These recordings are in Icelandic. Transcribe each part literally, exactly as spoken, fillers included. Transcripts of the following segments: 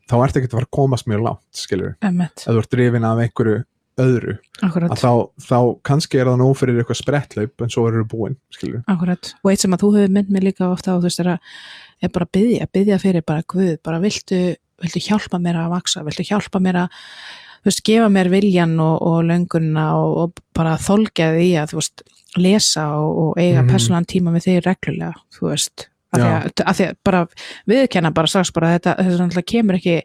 þá ertu ekki að fara að komast mjög langt skilur, Emmett. ef þú ert drifin af einhverju öðru, Akkurat. að þá, þá kannski er það nóg fyrir eitthvað spretthlaup en svo eru búin, skilur. Akkurat, og eitt sem að þú hefur mynd mér líka ofta á, þú veist, er að er bara að biðja, biðja fyrir bara Guð, bara viltu, viltu hjálpa mér að vaksa, viltu hjálpa mér að, þú veist, gefa mér viljan og, og löngunina og, og bara þolgja því að, þú veist, lesa og, og eiga mm. persónulegan tíma með þig reglulega, þú veist, af því að, að því að bara viðurkenna bara strax bara þetta, þetta náttúrulega kemur ekki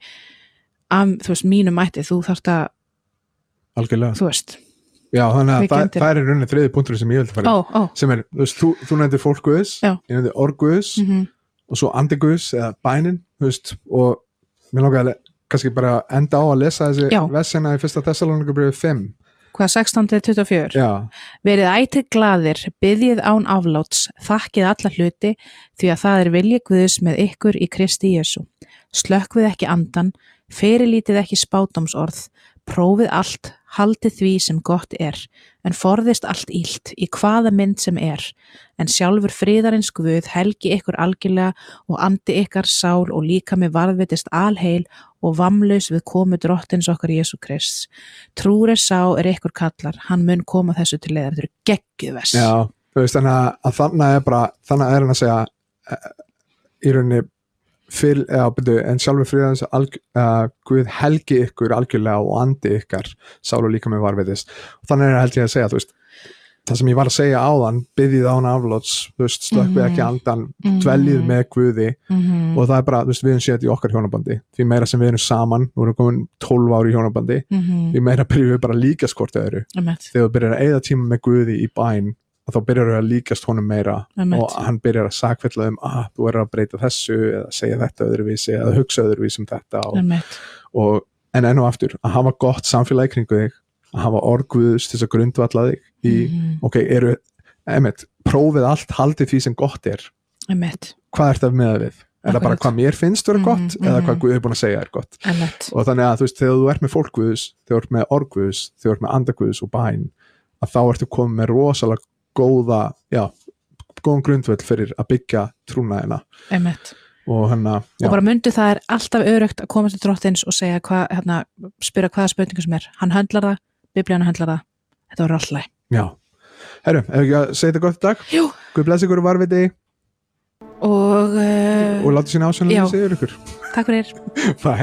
af, þú veist, mínu mætti, þú þarft að algjörlega, þú veist já, þannig að það, það er í rauninni þriði punktur sem ég vil fara oh, oh. sem er, þú veist, þú, þú nefndir fólk Guðs Já. ég nefndir orð Guðs mm -hmm. og svo andi Guðs eða bænin, þú veist, og mér langar kannski bara enda á að lesa þessi vessina í fyrsta Þessalóníkubréfi fimm hvað, sextán til tuttugu og fjögur Já. Verið ætíð glaðir, biðjið án afláts, þakkið alla hluti því að það er vilji Guðs með ykkur í Kristi Jesú. Slökkvið ekki andan, fyrirlítið ekki spádómsorð, prófið allt, haldið því sem gott er, en forðist allt illt í hvaða mynd sem er, en sjálfur friðarins Guð helgi ykkur algjörlega og andi ykkar sál og líkami varðveitist alheil og vamlaus við komu drottins okkar Jesú Krists. Trúri sá er ykkur kallar, hann mun koma þessu til leiðar, þetta eru geggjuð vess. Já, þú veist, þannig að, að þannig er bara, þannig er hann að segja uh, í rauninni Fyr, eða, byrju, en sjálfur friðarins alg, uh, Guð helgi ykkur algjörlega og andi ykkar sál og líka með varveitist og þannig er held ég að segja, þú veist það sem ég var að segja áðan, biðjið án afláts þú veist, slökkvið mm -hmm. ekki andan mm -hmm. dveljið með Guði mm -hmm. og það er bara, þú veist, við erum séð í okkar hjónabandi því meira sem við erum saman, nú erum komin tólf ári í hjónabandi, mm -hmm. því meira byrjum við bara líka skort öðru, þegar við byrjar að eyða tíma með Guði í bæn og þá byrjar að líkast honum meira Emmett. Og hann byrjar að sakfella um að þú er að breyta þessu eða segja þetta öðruvísi eða hugsa öðruvísi um þetta og, og, en enn og aftur að hafa gott samfélagi kringu þig að hafa orð Guðs til þess að grundvalla þig í, mm. ok, eru Emmett, prófið allt, haldið því sem gott er Emmett. Hvað er þetta með við? Er það bara hvað mér finnst vera gott mm -hmm. eða hvað Guð er búin að segja er gott Emmett. Og þannig að þú veist, þegar þú ert með fólk Guðs þegar þú ert með orð Guðs, þegar þú ert með anda Guðs og bæn, að þá ertu komið með rosalega góða, já, góðan grundvöll fyrir að byggja trúnaðina Emmett. og hana, og bara myndu það er alltaf örugt að koma til drottins og segja hvað, hérna, spyrja hvaða spurningu sem er, hann höndlar það, biblían höndlar það, þetta var alltaf já, herru, ef ekki að segja þetta gott í dag Jú. Guð blessi ykkur og varviti og uh, og láta sína ásynlega í sig yfir ykkur takk fyrir bye